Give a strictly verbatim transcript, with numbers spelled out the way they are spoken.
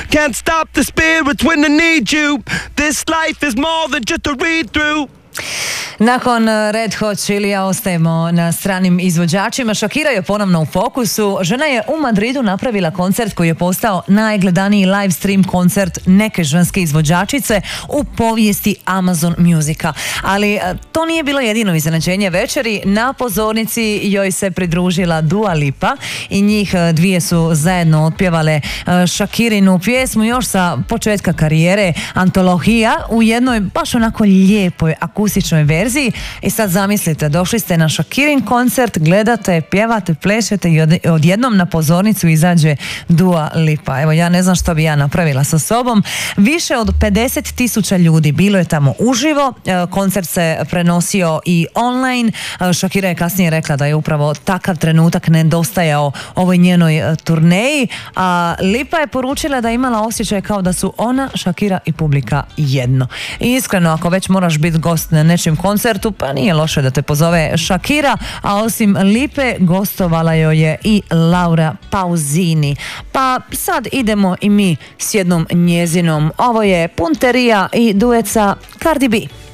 Can't stop the spirits when I need you. This life is more than just a read through. Nakon Red Hot Chilija ostajemo na stranim izvođačima. Shakira je ponovno u fokusu. Žena je u Madridu napravila koncert koji je postao najgledaniji live stream koncert neke ženske izvođačice u povijesti Amazon Musica. Ali to nije bilo jedino iznenađenje večeri. Na pozornici joj se pridružila Dua Lipa i njih dvije su zajedno otpjevale Shakirinu pjesmu još sa početka karijere Antologija u jednoj baš onako lijepoj akustičnoj verziji. I sad zamislite, došli ste na Shakirin koncert, gledate, pjevate, plešete i odjednom na pozornicu izađe Dua Lipa. Evo, ja ne znam što bi ja napravila sa sobom. Više od pedeset tisuća ljudi bilo je tamo uživo. Koncert se prenosio i online. Shakira je kasnije rekla da je upravo takav trenutak nedostajao ovoj njenoj turneji. A Lipa je poručila da je imala osjećaj kao da su ona, Shakira i publika jedno. I iskreno, ako već moraš biti gost na nečim koncertu, pa nije loše da te pozove Shakira, a osim Lipe gostovala joj je i Laura Pausini. Pa sad idemo i mi s jednom njezinom. Ovo je Punterija i duet sa Cardi B.